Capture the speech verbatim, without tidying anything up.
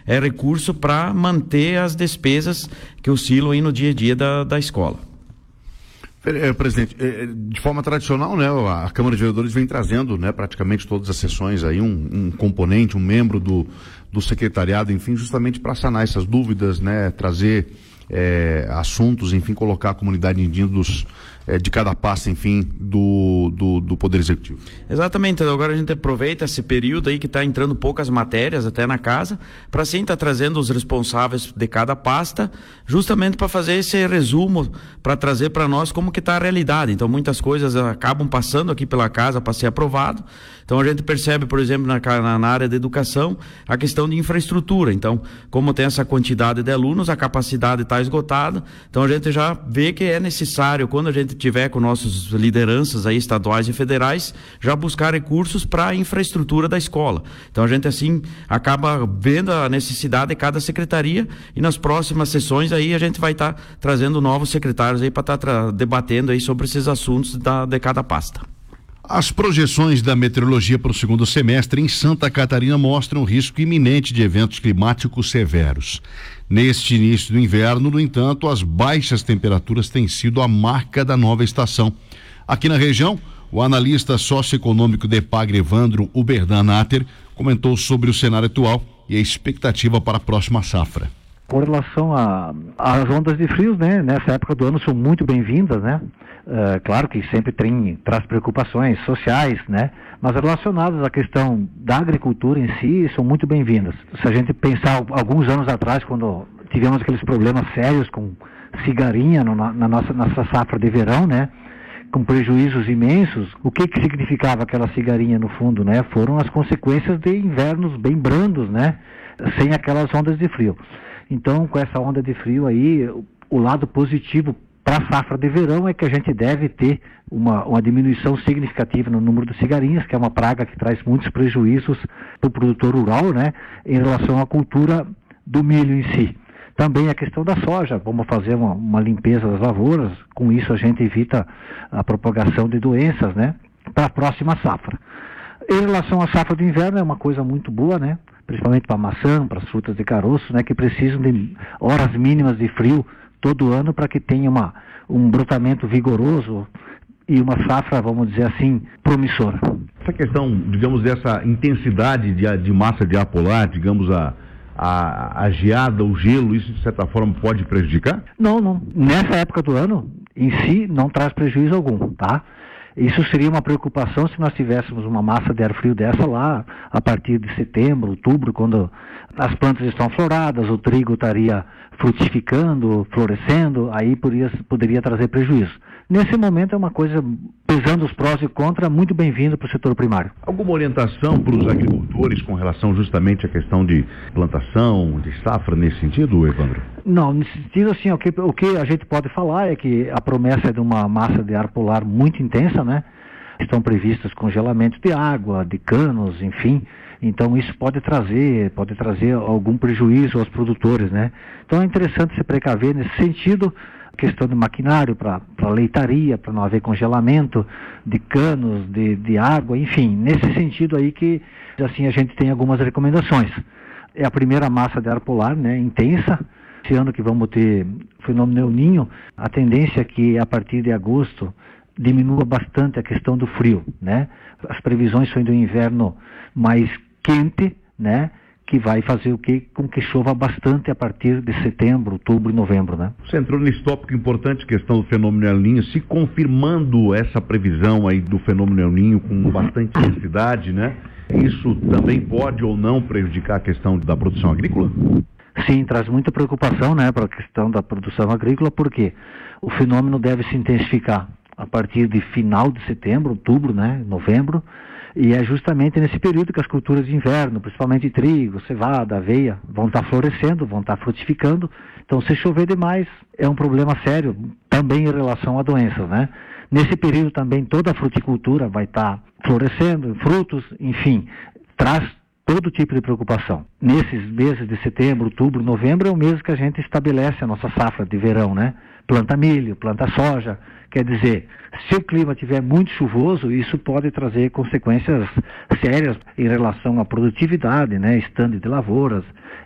é, recurso para manter as despesas que oscilam aí no dia a dia da, da escola. É, presidente, é, de forma tradicional, né, a Câmara de Vereadores vem trazendo, né, praticamente todas as sessões aí, um, um componente, um membro do, do secretariado, enfim, justamente para sanar essas dúvidas, né, trazer é, assuntos, enfim, colocar a comunidade indígena dos, é, de cada pasta, enfim, do, do, do Poder Executivo. Exatamente, agora a gente aproveita esse período aí que está entrando poucas matérias até na casa, para sim estar tá trazendo os responsáveis de cada pasta, justamente para fazer esse resumo, para trazer para nós como que está a realidade. Então muitas coisas acabam passando aqui pela casa para ser aprovado. Então a gente percebe, por exemplo, na, na, na área da educação, a questão de infraestrutura. Então, como tem essa quantidade de alunos, a capacidade está esgotada, então a gente já vê que é necessário, quando a gente tiver com nossos lideranças aí estaduais e federais, já buscar recursos para a infraestrutura da escola. Então a gente assim acaba vendo a necessidade de cada secretaria, e nas próximas sessões aí a gente vai estar tá trazendo novos secretários aí para estar tá debatendo aí sobre esses assuntos da, de cada pasta. As projeções da meteorologia para o segundo semestre em Santa Catarina mostram o risco iminente de eventos climáticos severos. Neste início do inverno, no entanto, as baixas temperaturas têm sido a marca da nova estação. Aqui na região, o analista socioeconômico da EPAGRE, Evandro Uberdanater, comentou sobre o cenário atual e a expectativa para a próxima safra. Com relação às ondas de frios, né, nessa época do ano são muito bem-vindas, né? Uh, claro que sempre tem, traz preocupações sociais, né? Mas relacionadas à questão da agricultura em si, são muito bem-vindas. Se a gente pensar alguns anos atrás, quando tivemos aqueles problemas sérios com cigarinha no, na nossa, nossa safra de verão, né? Com prejuízos imensos, o que que significava aquela cigarinha no fundo, né? Foram as consequências de invernos bem brandos, né? Sem aquelas ondas de frio. Então, com essa onda de frio aí, o lado positivo para a safra de verão é que a gente deve ter uma, uma diminuição significativa no número de cigarinhas, que é uma praga que traz muitos prejuízos para o produtor rural, né, em relação à cultura do milho em si. Também a questão da soja, vamos fazer uma, uma limpeza das lavouras, com isso a gente evita a propagação de doenças, né, para a próxima safra. Em relação à safra de inverno, é uma coisa muito boa, né, principalmente para a maçã, para as frutas de caroço, né, que precisam de horas mínimas de frio todo ano para que tenha uma, um brotamento vigoroso e uma safra, vamos dizer assim, promissora. Essa questão, digamos, dessa intensidade de, de massa de ar polar, digamos, a, a, a geada, o gelo, isso de certa forma pode prejudicar? Não, não. Nessa época do ano, em si, não traz prejuízo algum, tá? Isso seria uma preocupação se nós tivéssemos uma massa de ar frio dessa lá, a partir de setembro, outubro, quando as plantas estão floradas, o trigo estaria frutificando, florescendo, aí poderia, poderia trazer prejuízo. Nesse momento é uma coisa, pesando os prós e contras, muito bem-vindo para o setor primário. Alguma orientação para os agricultores com relação justamente à questão de plantação, de safra, nesse sentido, Evandro? Não, nesse sentido, assim, o que, o que a gente pode falar é que a promessa é de uma massa de ar polar muito intensa, né? Estão previstos congelamentos de água, de canos, enfim. Então isso pode trazer, pode trazer algum prejuízo aos produtores, né? Então é interessante se precaver nesse sentido, questão de maquinário para leitaria, para não haver congelamento de canos, de, de água, enfim, nesse sentido aí que assim a gente tem algumas recomendações. É a primeira massa de ar polar, né, intensa. Esse ano que vamos ter fenômeno El Niño, a tendência é que a partir de agosto diminua bastante a questão do frio, né? As previsões são do inverno mais quente, né? Que vai fazer o que? Com que chova bastante a partir de setembro, outubro e novembro, né? Você entrou nesse tópico importante, questão do fenômeno El Niño, se confirmando essa previsão aí do fenômeno El Niño com bastante intensidade, né? Isso também pode ou não prejudicar a questão da produção agrícola? Sim, traz muita preocupação, né, para a questão da produção agrícola, porque o fenômeno deve se intensificar a partir de final de setembro, outubro, né, novembro, e é justamente nesse período que as culturas de inverno, principalmente trigo, cevada, aveia, vão estar florescendo, vão estar frutificando. Então, se chover demais, é um problema sério, também em relação a doenças, né? Nesse período também toda a fruticultura vai estar florescendo, frutos, enfim, traz todo tipo de preocupação. Nesses meses de setembro, outubro, novembro, é o mês que a gente estabelece a nossa safra de verão, né? Planta milho, planta soja. Quer dizer, se o clima estiver muito chuvoso, isso pode trazer consequências sérias em relação à produtividade, né? Estande de lavouras,